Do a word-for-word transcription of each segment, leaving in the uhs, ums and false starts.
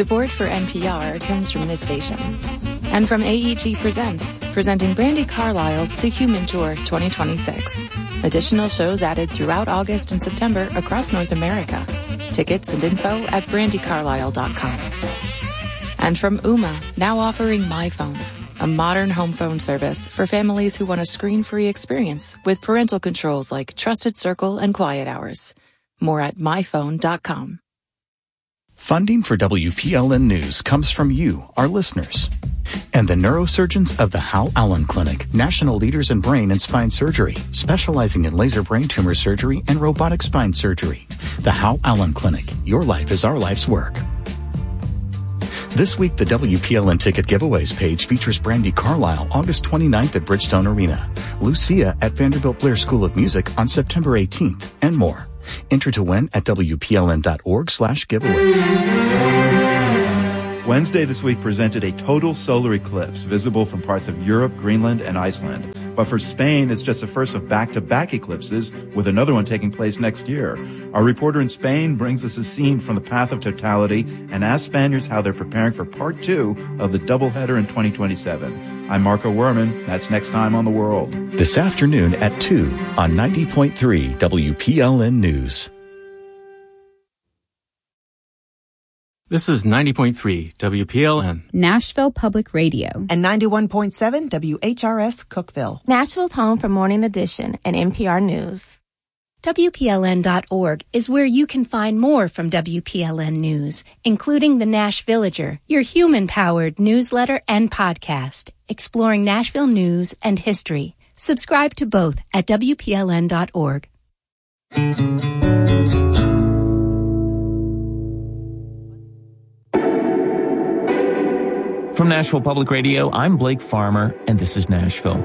Support for N P R comes from this station. And from A E G Presents, presenting Brandi Carlile's The Human Tour twenty twenty-six. Additional shows added throughout August and September across North America. Tickets and info at brandi carlile dot com. And from Ooma, now offering MyPhone, a modern home phone service for families who want a screen-free experience with parental controls like Trusted Circle and Quiet Hours. More at my phone dot com. Funding for W P L N News comes from you, our listeners. And the neurosurgeons of the Hal Allen Clinic, national leaders in brain and spine surgery, specializing in laser brain tumor surgery and robotic spine surgery. The Hal Allen Clinic, your life is our life's work. This week, the W P L N ticket giveaways page features Brandi Carlile August twenty-ninth at Bridgestone Arena, Lucia at Vanderbilt Blair School of Music on September eighteenth, and more. Enter to win at W P L N dot org slash giveaways. Wednesday this week presented a total solar eclipse visible from parts of Europe, Greenland, and Iceland. But for Spain, it's just the first of back-to-back eclipses, with another one taking place next year. Our reporter in Spain brings us a scene from the path of totality and asks Spaniards how they're preparing for part two of the doubleheader in twenty twenty-seven. I'm Marco Werman. That's next time on The World. This afternoon at two on ninety point three W P L N News. This is ninety point three W P L N. Nashville Public Radio. And ninety-one point seven W H R S Cookeville. Nashville's home for Morning Edition and N P R News. W P L N dot org is where you can find more from W P L N News, including the Nash Villager, your human-powered newsletter and podcast, exploring Nashville news and history. Subscribe to both at W P L N dot org. From Nashville Public Radio, I'm Blake Farmer, and this is Nashville.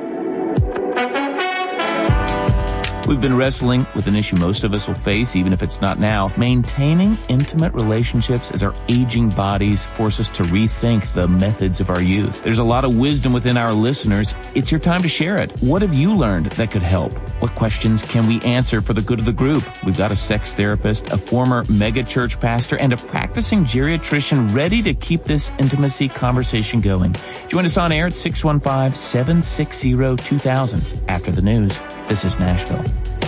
We've been wrestling with an issue most of us will face, even if it's not now. Maintaining intimate relationships as our aging bodies force us to rethink the methods of our youth. There's a lot of wisdom within our listeners. It's your time to share it. What have you learned that could help? What questions can we answer for the good of the group? We've got a sex therapist, a former mega church pastor, and a practicing geriatrician ready to keep this intimacy conversation going. Join us on air at six one five, seven six zero, two thousand. After the news, this is Nashville.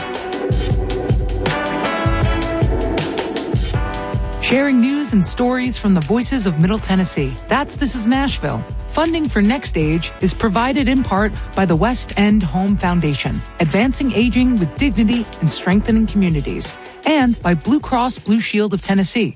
Sharing news and stories from the voices of Middle Tennessee. That's This is Nashville. Funding for Next Age is provided in part by the West End Home Foundation, advancing aging with dignity and strengthening communities, and by Blue Cross Blue Shield of Tennessee.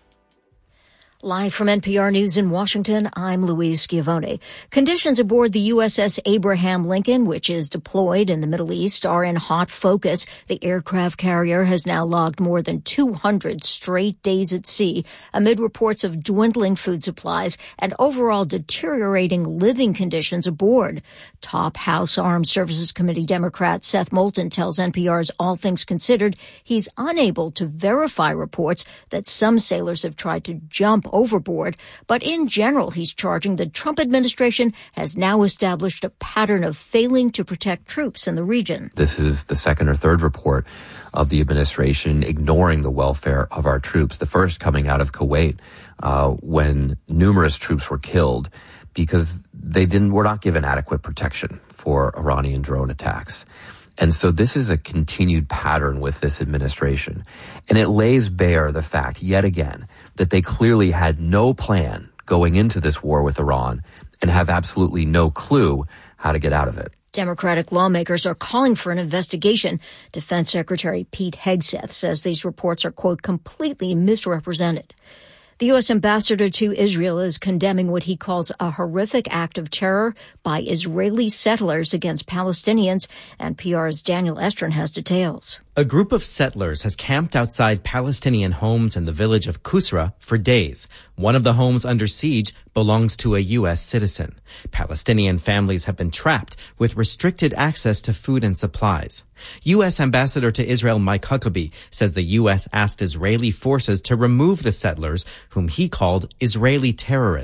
Live from N P R News in Washington, I'm Louise Schiavone. Conditions aboard the U S S Abraham Lincoln, which is deployed in the Middle East, are in hot focus. The aircraft carrier has now logged more than two hundred straight days at sea, amid reports of dwindling food supplies and overall deteriorating living conditions aboard. Top House Armed Services Committee Democrat Seth Moulton tells N P R's All Things Considered he's unable to verify reports that some sailors have tried to jump overboard, but in general, he's charging the Trump administration has now established a pattern of failing to protect troops in the region. This is the second or third report of the administration ignoring the welfare of our troops. The first coming out of Kuwait, uh, when numerous troops were killed because they didn't were not given adequate protection for Iranian drone attacks. And so this is a continued pattern with this administration. And it lays bare the fact, yet again, that they clearly had no plan going into this war with Iran and have absolutely no clue how to get out of it. Democratic lawmakers are calling for an investigation. Defense Secretary Pete Hegseth says these reports are, quote, completely misrepresented. The U S ambassador to Israel is condemning what he calls a horrific act of terror by Israeli settlers against Palestinians. N P R's Daniel Estrin has details. A group of settlers has camped outside Palestinian homes in the village of Kusra for days. One of the homes under siege belongs to a U S citizen. Palestinian families have been trapped with restricted access to food and supplies. U S Ambassador to Israel Mike Huckabee says the U S asked Israeli forces to remove the settlers, whom he called Israeli terrorists.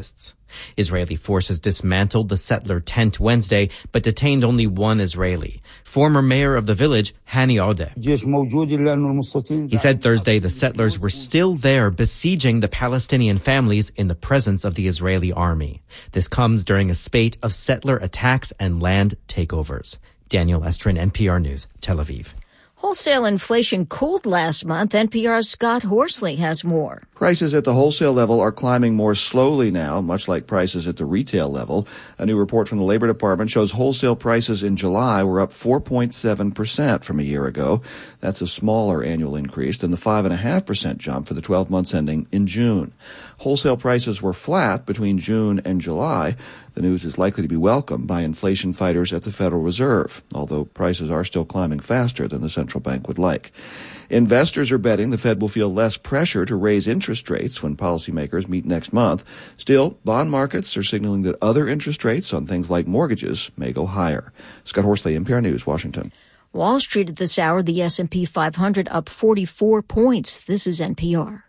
Israeli forces dismantled the settler tent Wednesday, but detained only one Israeli. Former mayor of the village, Hani Odeh. He said Thursday the settlers were still there besieging the Palestinian families in the presence of the Israeli army. This comes during a spate of settler attacks and land takeovers. Daniel Estrin, N P R News, Tel Aviv. Wholesale inflation cooled last month. N P R's Scott Horsley has more. Prices at the wholesale level are climbing more slowly now, much like prices at the retail level. A new report from the Labor Department shows wholesale prices in July were up four point seven percent from a year ago. That's a smaller annual increase than the five point five percent jump for the twelve months ending in June. Wholesale prices were flat between June and July. The news is likely to be welcomed by inflation fighters at the Federal Reserve, although prices are still climbing faster than the central bank would like. Investors are betting the Fed will feel less pressure to raise interest rates when policymakers meet next month. Still, bond markets are signaling that other interest rates on things like mortgages may go higher. Scott Horsley, N P R News, Washington. Wall Street at this hour, the S and P five hundred up forty-four points. This is N P R.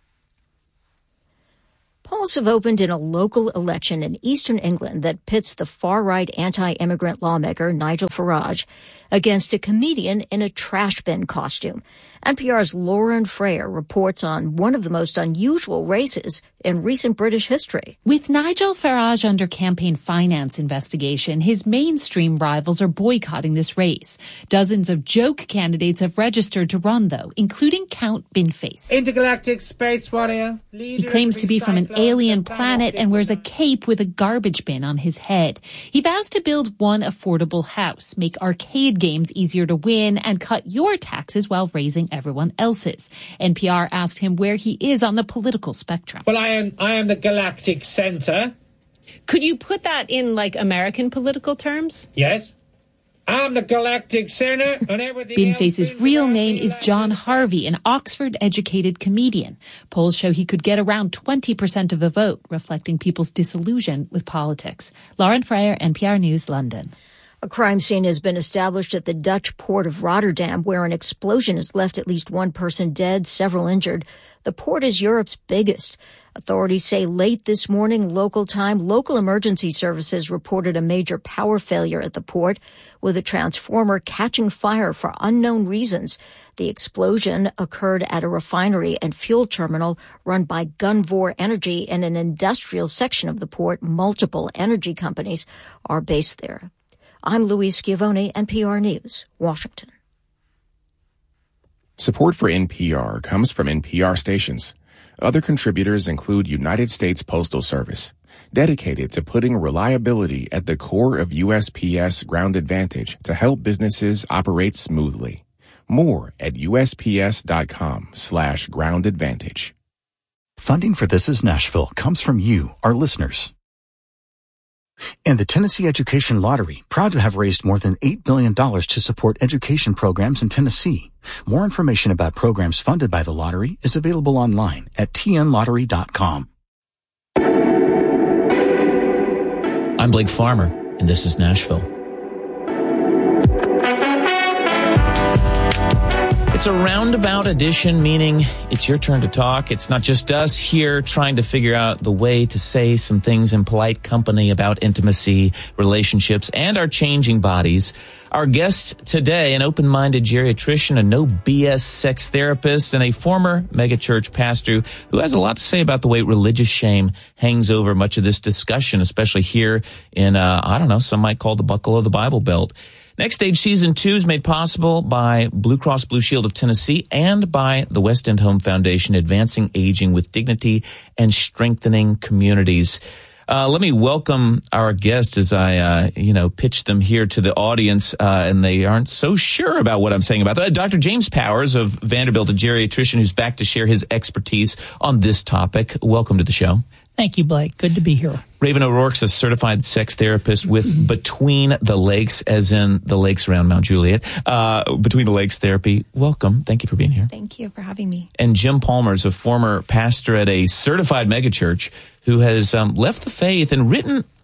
Polls have opened in a local election in eastern England that pits the far-right anti-immigrant lawmaker Nigel Farage against a comedian in a trash bin costume. N P R's Lauren Frayer reports on one of the most unusual races in recent British history. With Nigel Farage under campaign finance investigation, his mainstream rivals are boycotting this race. Dozens of joke candidates have registered to run, though, including Count Binface. Intergalactic space warrior. He claims to be from an alien planet and wears a cape with a garbage bin on his head. He vows to build one affordable house, make arcade games easier to win, and cut your taxes while raising everyone else's. N P R asked him where he is on the political spectrum. Well, I am I am the galactic center. Could you put that in, like, American political terms? Yes. I'm the galactic center and everything Binface's real name is John Harvey, an Oxford-educated comedian. Polls show he could get around twenty percent of the vote, reflecting people's disillusion with politics. Lauren Frayer, N P R News, London. A crime scene has been established at the Dutch port of Rotterdam, where an explosion has left at least one person dead, several injured. The port is Europe's biggest. Authorities say late this morning, local time, local emergency services reported a major power failure at the port, with a transformer catching fire for unknown reasons. The explosion occurred at a refinery and fuel terminal run by Gunvor Energy in an industrial section of the port. Multiple energy companies are based there. I'm Louise Schiavone, N P R News, Washington. Support for N P R comes from N P R stations. Other contributors include United States Postal Service, dedicated to putting reliability at the core of U S P S Ground Advantage to help businesses operate smoothly. More at USPS.com slash Ground Advantage. Funding for This Is Nashville comes from you, our listeners. And the Tennessee Education Lottery, proud to have raised more than eight billion dollars to support education programs in Tennessee. More information about programs funded by the lottery is available online at T N lottery dot com. I'm Blake Farmer, and this is Nashville. It's a roundabout edition, meaning it's your turn to talk. It's not just us here trying to figure out the way to say some things in polite company about intimacy, relationships, and our changing bodies. Our guest today, an open-minded geriatrician, a no B S sex therapist, and a former megachurch pastor who has a lot to say about the way religious shame hangs over much of this discussion, especially here in, uh, I don't know, some might call the buckle of the Bible Belt. Next Stage Season two is made possible by Blue Cross Blue Shield of Tennessee and by the West End Home Foundation, advancing aging with dignity and strengthening communities. Uh, let me welcome our guests as I, uh, you know, pitch them here to the audience, uh, and they aren't so sure about what I'm saying about that. Doctor James Powers of Vanderbilt, a geriatrician who's back to share his expertise on this topic. Welcome to the show. Thank you, Blake. Good to be here. Raven O'Rourke's a certified sex therapist with Between the Lakes, as in the lakes around Mount Juliet. Uh, Between the Lakes Therapy. Welcome. Thank you for being here. Thank you for having me. And Jim Palmer's a former pastor at a certified megachurch who has um, left the faith and written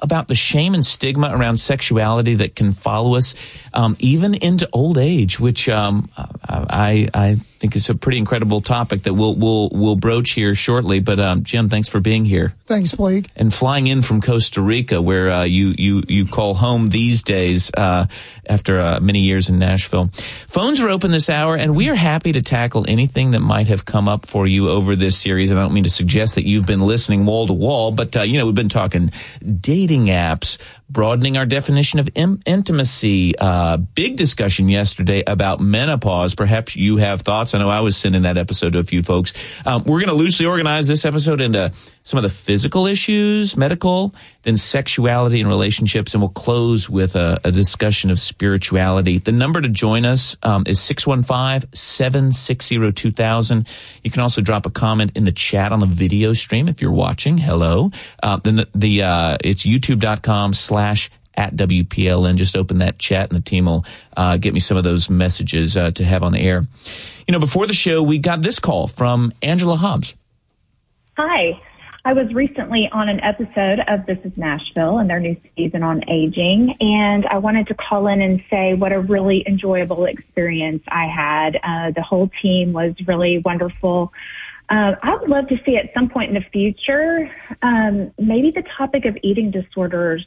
about the shame and stigma around sexuality that can follow us um, even into old age, which um, I, I think is a pretty incredible topic that we'll we'll we'll broach here shortly. But um, Jim, thanks for being here. Thanks, Blake. And flying in from Costa Rica, where uh, you you you call home these days uh, after uh, many years in Nashville. Phones are open this hour, and we are happy to tackle anything that might have come up for you over this series. And I don't mean to suggest that you've been listening wall to wall, but uh, you know, we've been talking dating apps, broadening our definition of in- intimacy. Uh, big discussion yesterday about menopause. Perhaps you have thoughts. I know I was sending that episode to a few folks. Um, we're going to loosely organize this episode into some of the physical issues, medical, then sexuality and relationships, and we'll close with a, a discussion of spirituality. The number to join us um, is six one five, seven six zero, two thousand. You can also drop a comment in the chat on the video stream if you're watching. Hello. Uh, the, the uh, it's youtube.com slash at W P L N. Just open that chat and the team will uh, get me some of those messages uh, to have on the air. You know, before the show, we got this call from Angela Hobbs. Hi. I was recently on an episode of This is Nashville and their new season on aging, and I wanted to call in and say what a really enjoyable experience I had. Uh, the whole team was really wonderful. Uh, I would love to see at some point in the future, um, maybe the topic of eating disorders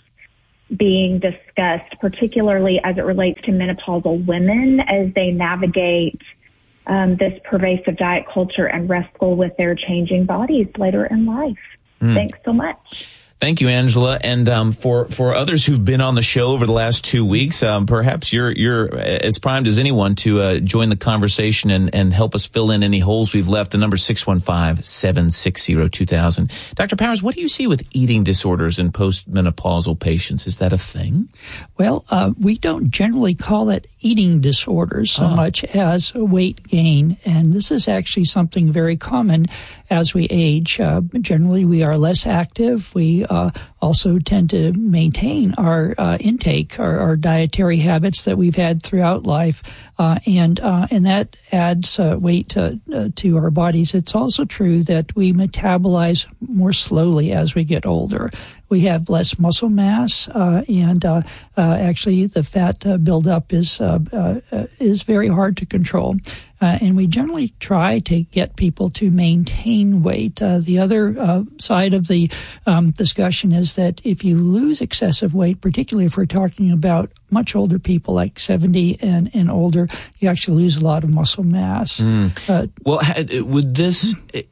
being discussed, particularly as it relates to menopausal women as they navigate Um, this pervasive diet culture and wrestle with their changing bodies later in life. Mm. Thanks so much. Thank you, Angela. And um, for for others who've been on the show over the last two weeks, um, perhaps you're you're as primed as anyone to uh, join the conversation and, and help us fill in any holes we've left. The number six one five, seven six zero, two thousand. Doctor Powers, what do you see with eating disorders in postmenopausal patients? Is that a thing? Well, uh, we don't generally call it eating disorders so oh. much as weight gain, and this is actually something very common as we age. Uh, generally, we are less active. We uh, also tend to maintain our uh, intake, our, our dietary habits that we've had throughout life, uh, and uh, and that adds uh, weight to, uh, to our bodies. It's also true that we metabolize more slowly as we get older. We have less muscle mass, uh, and uh, uh, actually the fat uh, buildup is uh, uh, is very hard to control. Uh, and we generally try to get people to maintain weight. Uh, the other uh, side of the um, discussion is that if you lose excessive weight, particularly if we're talking about much older people like seventy and, and older, you actually lose a lot of muscle mass. Mm. Uh, well, would this,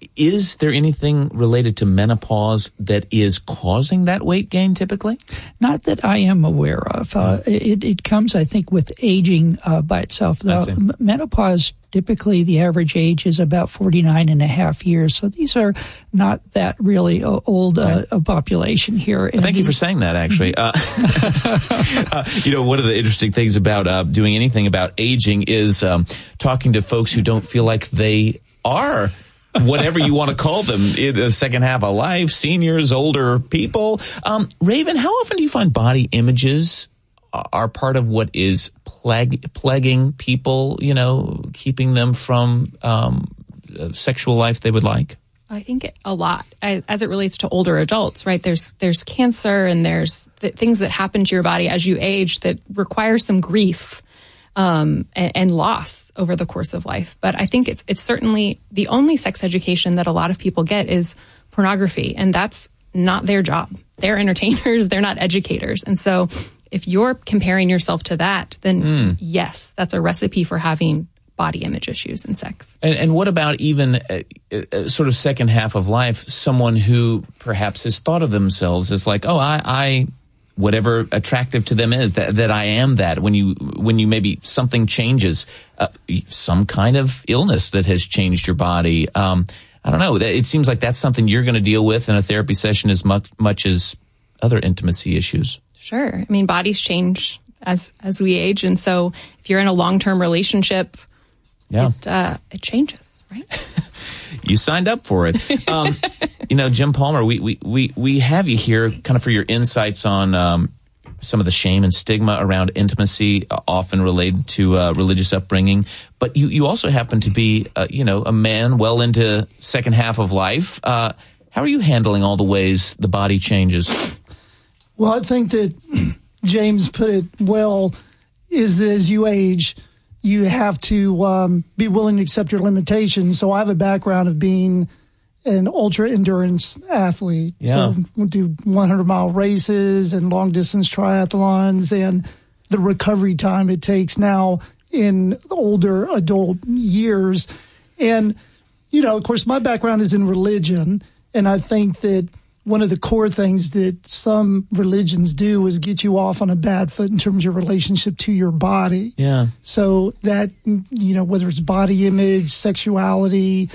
is there anything related to menopause that is causing that weight gain typically? Not that I am aware of. Uh, it, it comes, I think, with aging uh, by itself. The m- menopause, typically the average age is about forty-nine and a half years. So these are not that really uh, old uh, right. population here. Well, thank you for saying that, actually. uh, uh, you know, one of the interesting things about uh, doing anything about aging is um, talking to folks who don't feel like they are whatever you want to call them in the second half of life, seniors, older people. Um, Raven, how often do you find body images are part of what is plague, plaguing people, you know, keeping them from um, a sexual life they would like? I think a lot as it relates to older adults, right? There's there's cancer and there's th- things that happen to your body as you age that require some grief um, and, and loss over the course of life. But I think it's it's certainly the only sex education that a lot of people get is pornography, and that's not their job. They're entertainers, they're not educators. And so if you're comparing yourself to that, then mm. yes, that's a recipe for having body image issues in sex. And, and what about even uh, uh, sort of second half of life, someone who perhaps has thought of themselves as like, oh, I, I whatever attractive to them is, that, that I am that. When you, when you maybe something changes, uh, some kind of illness that has changed your body. Um, I don't know. It seems like that's something you're going to deal with in a therapy session as much, much as other intimacy issues. Sure. I mean, bodies change as as we age. And so if you're in a long-term relationship, yeah. it, uh, it changes, right? You signed up for it. Um, you know, Jim Palmer, we, we, we, we have you here kind of for your insights on um, some of the shame and stigma around intimacy, uh, often related to uh, religious upbringing. But you, you also happen to be, uh, you know, a man well into second half of life. Uh, how are you handling all the ways the body changes? Well, I think that James put it well, is that as you age, you have to um, be willing to accept your limitations. So I have a background of being an ultra endurance athlete. Yeah. So we do hundred mile races and long distance triathlons, and the recovery time it takes now in older adult years. And, you know, of course, my background is in religion. And I think that one of the core things that some religions do is get you off on a bad foot in terms of your relationship to your body. Yeah. So that, you know, whether it's body image, sexuality,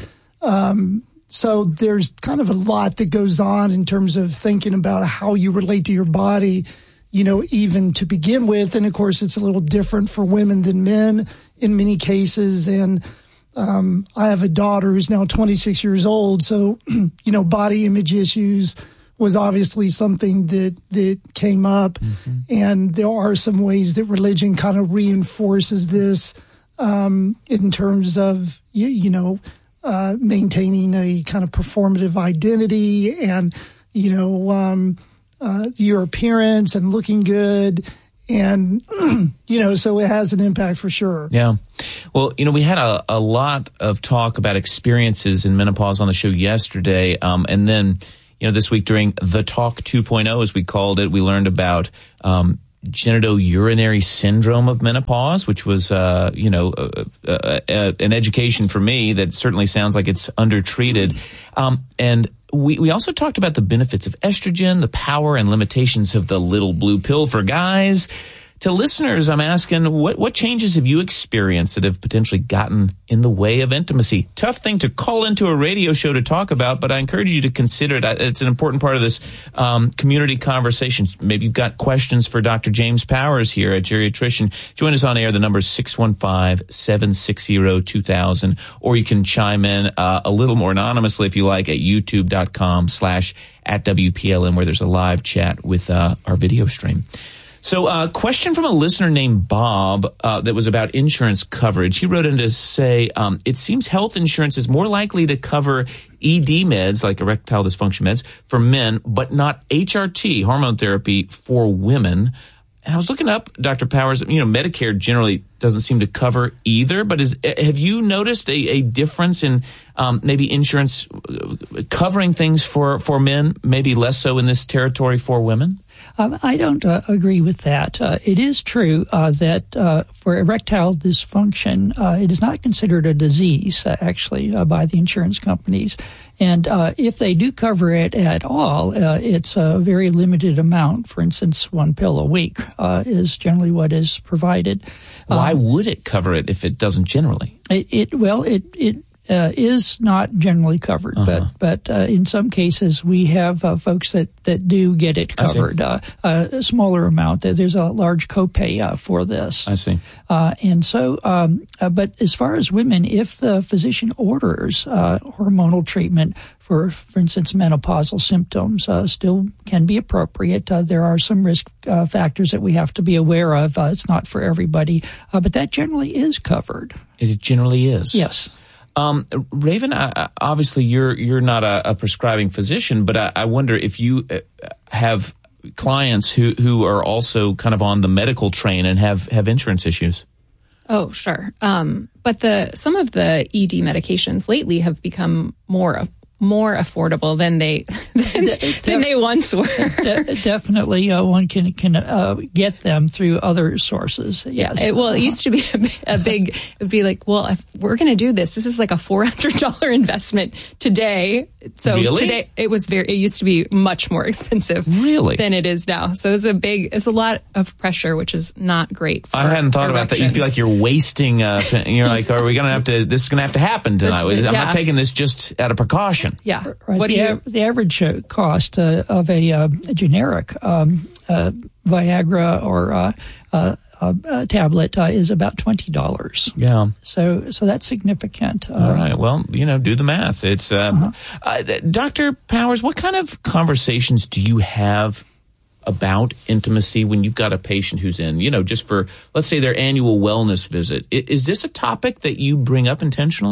um, so there's kind of a lot that goes on in terms of thinking about how you relate to your body, you know, even to begin with. And of course, it's a little different for women than men in many cases. And um, I have a daughter who's now twenty-six years old. So, you know, body image issues was obviously something that, that came up. Mm-hmm. And there are some ways that religion kind of reinforces this um, in terms of, you, you know, uh, maintaining a kind of performative identity and, you know, um, uh, your appearance and looking good. And, you know, so it has an impact for sure. Yeah. Well, you know, we had a, a lot of talk about experiences in menopause on the show yesterday. Um, and then, you know, this week during the Talk two point oh, as we called it, we learned about um, genitourinary syndrome of menopause, which was, uh, you know, uh, uh, uh, an education for me that certainly sounds like it's undertreated. Um, and we, we also talked about the benefits of estrogen, the power and limitations of the little blue pill for guys. To listeners, I'm asking, what, what changes have you experienced that have potentially gotten in the way of intimacy? Tough thing to call into a radio show to talk about, but I encourage you to consider it. It's an important part of this um, community conversation. Maybe you've got questions for Doctor James Powers here, a geriatrician. Join us on air. The number is six one five, seven six zero, two thousand, or you can chime in uh, a little more anonymously if you like at youtube.com slash at WPLN, where there's a live chat with uh, our video stream. So a uh, question from a listener named Bob uh, that was about insurance coverage. He wrote in to say, um, it seems health insurance is more likely to cover E D meds, like erectile dysfunction meds, for men, but not H R T, hormone therapy, for women. And I was looking up, Doctor Powers, you know, Medicare generally doesn't seem to cover either, but is have you noticed a, a difference in um, maybe insurance covering things for, for men, maybe less so in this territory for women? Um, I don't uh, agree with that. Uh, it is true uh, that uh, for erectile dysfunction, uh, it is not considered a disease, uh, actually, uh, by the insurance companies. And uh, if they do cover it at all, uh, it's a very limited amount. For instance, one pill a week uh, is generally what is provided. Why um, would it cover it if it doesn't generally? It, it well, it it. Uh, is not generally covered, uh-huh. but but uh, in some cases we have uh, folks that, that do get it covered. Uh, a smaller amount. There's a large copay uh, for this. I see. Uh, and so, um, uh, but as far as women, if the physician orders uh, hormonal treatment for, for instance, menopausal symptoms, uh, still can be appropriate. Uh, there are some risk uh, factors that we have to be aware of. Uh, it's not for everybody, uh, but that generally is covered. It generally is. Yes. Um, Raven, I, obviously you're you're not a, a prescribing physician, but I, I wonder if you have clients who, who are also kind of on the medical train and have, have insurance issues. Oh, sure. Um, but the some of the E D medications lately have become more more affordable than they than, than they once were. De- definitely, uh, one can can uh, get them through other sources. Yes. Yeah, it, well, it used to be a, a big. It would be like, well, if we're going to do this, this is like a four hundred dollar investment today. So really? today it was very. It used to be much more expensive, really, than it is now. So it's a big. It's a lot of pressure, which is not great. For I hadn't thought erections. about that. You feel like you're wasting. Uh, you're like, are we going to have to? This is going to have to happen tonight. This, I'm yeah. not taking this just out of precaution. Yeah. Right. What the, do you? a- the average uh, cost uh, of a, uh, a generic um, uh, Viagra or uh, uh, uh, tablet uh, is about twenty dollars. Yeah. So, so that's significant. Uh, All right. Well, you know, do the math. It's um, uh-huh. uh, Doctor Powers. What kind of conversations do you have about intimacy when you've got a patient who's in, you know, just for, let's say, their annual wellness visit? Is this a topic that you bring up intentionally?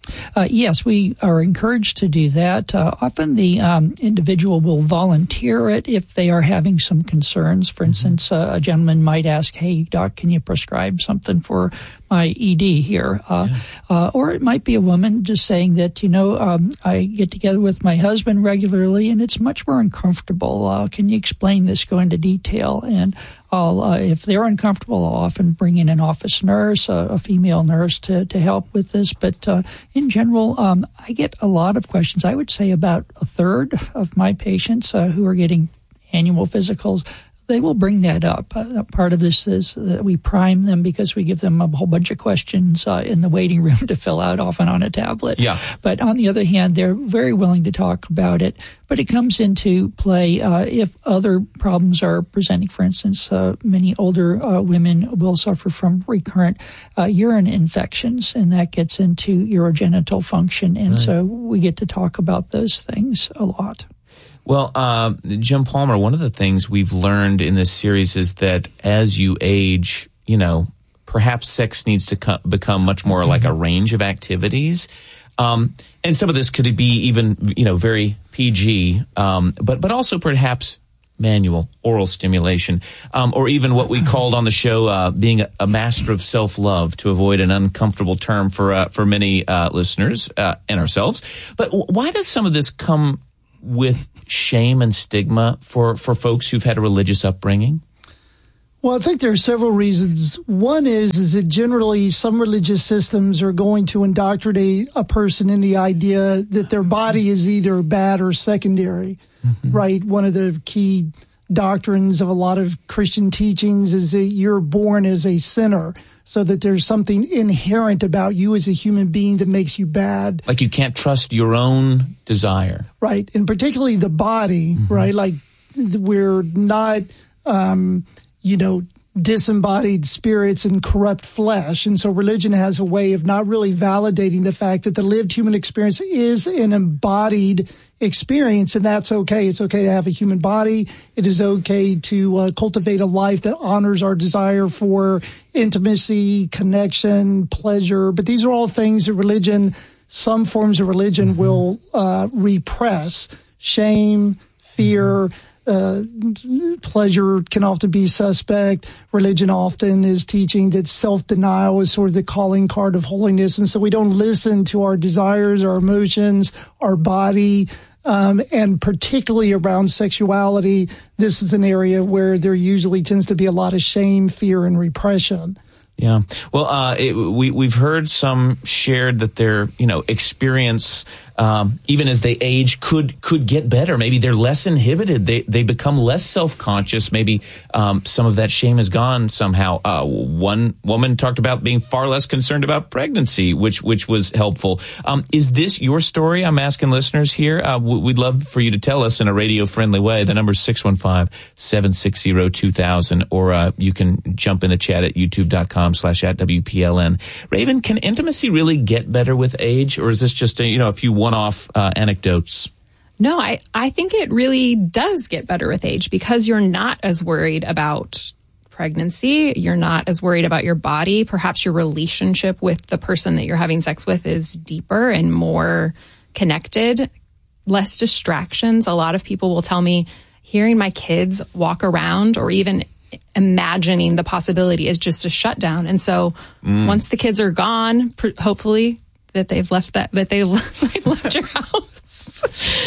Uh, yes, we are encouraged to do that. Uh, often the um, individual will volunteer it if they are having some concerns. For instance, uh, a gentleman might ask, hey, doc, can you prescribe something for my E D here? Uh, yeah. uh, or it might be a woman just saying that, you know, um, I get together with my husband regularly and it's much more uncomfortable. Uh, can you explain this, go into detail? And I'll, uh, if they're uncomfortable, I'll often bring in an office nurse, a, a female nurse to, to help with this. But uh, in general, um, I get a lot of questions. I would say about a third of my patients uh, who are getting annual physicals, they will bring that up. Uh, part of this is that we prime them because we give them a whole bunch of questions uh, in the waiting room to fill out, often on a tablet. Yeah. But on the other hand, they're very willing to talk about it. But it comes into play uh, if other problems are presenting. For instance, uh, many older uh, women will suffer from recurrent uh, urine infections, and that gets into urogenital function. And right. so we get to talk about those things a lot. Well, uh, Jim Palmer, one of the things we've learned in this series is that as you age, you know, perhaps sex needs to co- become much more like a range of activities. Um, and some of this could be even, you know, very P G, um, but, but also perhaps manual oral stimulation, um, or even what we called on the show, uh, being a, a master of self-love, to avoid an uncomfortable term for, uh, for many, uh, listeners, uh, and ourselves. But w- why does some of this come with shame and stigma for, for folks who've had a religious upbringing? Well, I think there are several reasons. One is, is that generally some religious systems are going to indoctrinate a person in the idea that their body is either bad or secondary, mm-hmm. right? One of the key doctrines of a lot of Christian teachings is that you're born as a sinner, so that there's something inherent about you as a human being that makes you bad. Like you can't trust your own desire. Right. And particularly the body, mm-hmm. right? Like we're not, um, you know, disembodied spirits and corrupt flesh. And so religion has a way of not really validating the fact that the lived human experience is an embodied experience, and that's okay. It's okay to have a human body. It is okay to uh, cultivate a life that honors our desire for intimacy, connection, pleasure. But these are all things that religion, some forms of religion mm-hmm. will uh, repress. Shame, fear, uh, pleasure can often be suspect. Religion often is teaching that self-denial is sort of the calling card of holiness. And so we don't listen to our desires, our emotions, our body. Um, and particularly around sexuality, this is an area where there usually tends to be a lot of shame, fear, and repression. Yeah. Well, uh, it, we, we've heard some shared that their, you know, experience, um, even as they age, could, could get better. Maybe they're less inhibited. They, they become less self-conscious. Maybe, um, some of that shame is gone somehow. Uh, one woman talked about being far less concerned about pregnancy, which, which was helpful. Um, is this your story? I'm asking listeners here. Uh, we'd love for you to tell us in a radio-friendly way. The number is six one five, seven six zero, two thousand, or, uh, you can jump in the chat at youtube.com slash at WPLN. Raven, can intimacy really get better with age, or is this just a, you know, a few one-off uh, anecdotes? No, I, I think it really does get better with age because you're not as worried about pregnancy. You're not as worried about your body. Perhaps your relationship with the person that you're having sex with is deeper and more connected, less distractions. A lot of people will tell me hearing my kids walk around or even imagining the possibility is just a shutdown. And so mm. once the kids are gone, pr- hopefully that they've left that, that they left your house,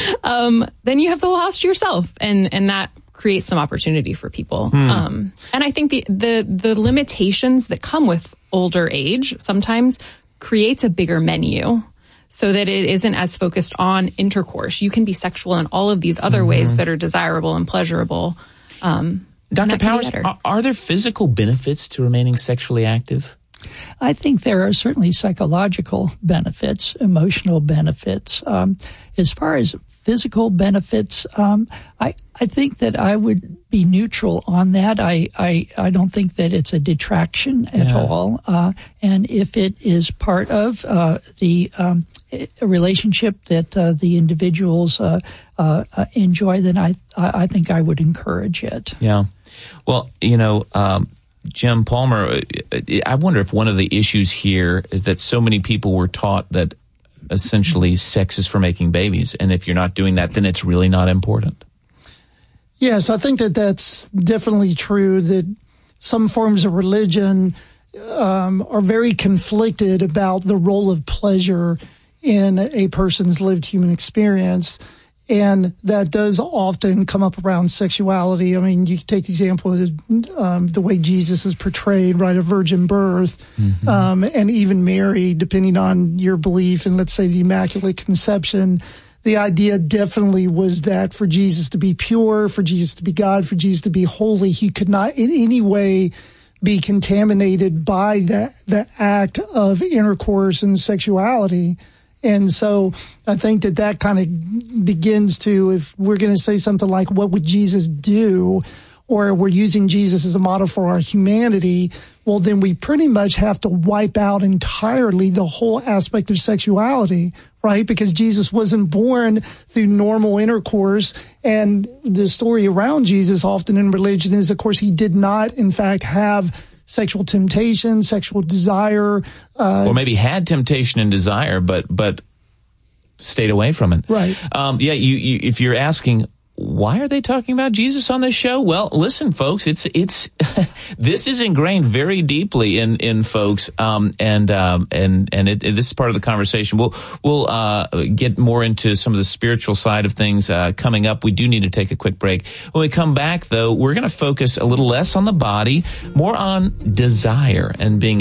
um, then you have the house to yourself. And, and that creates some opportunity for people. Hmm. Um, and I think the, the, the limitations that come with older age sometimes creates a bigger menu so that it isn't as focused on intercourse. You can be sexual in all of these other mm-hmm. ways that are desirable and pleasurable. Um, Doctor Powers, are, are there physical benefits to remaining sexually active? I think there are certainly psychological benefits, emotional benefits. Um, as far as physical benefits, um, I, I think that I would be neutral on that. I, I, I don't think that it's a detraction at yeah. all. Uh, and if it is part of uh, the um, a relationship that uh, the individuals uh, uh, enjoy, then I, I think I would encourage it. Yeah. Well, you know, um, Jim Palmer, I wonder if one of the issues here is that so many people were taught that essentially sex is for making babies. And if you're not doing that, then it's really not important. Yes, I think that that's definitely true, that some forms of religion um, are very conflicted about the role of pleasure in a person's lived human experience. And that does often come up around sexuality. I mean, you can take the example of um, the way Jesus is portrayed, right, a virgin birth, mm-hmm. um, and even Mary, depending on your belief in, let's say, the Immaculate Conception. The idea definitely was that for Jesus to be pure, for Jesus to be God, for Jesus to be holy, he could not in any way be contaminated by the, the act of intercourse and sexuality. And so I think that that kind of begins to, if we're going to say something like, what would Jesus do? Or we're using Jesus as a model for our humanity, well, then we pretty much have to wipe out entirely the whole aspect of sexuality, right? Because Jesus wasn't born through normal intercourse. And the story around Jesus often in religion is, of course, he did not, in fact, have sexual temptation, sexual desire. Uh, or maybe had temptation and desire, but but stayed away from it. Right. Um, yeah, you, you, if you're asking, why are they talking about Jesus on this show? Well, listen, folks, it's it's this is ingrained very deeply in in folks, um, and um, and and it, it, this is part of the conversation. We'll we'll uh, get more into some of the spiritual side of things uh, coming up. We do need to take a quick break. When we come back, though, we're going to focus a little less on the body, more on desire and being